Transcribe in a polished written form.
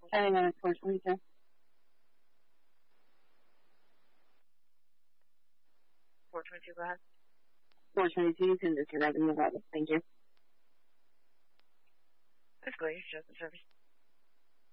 Heading on 422. 422, go ahead. 422, you can disconnect in the service. Thank you. Escalation, service.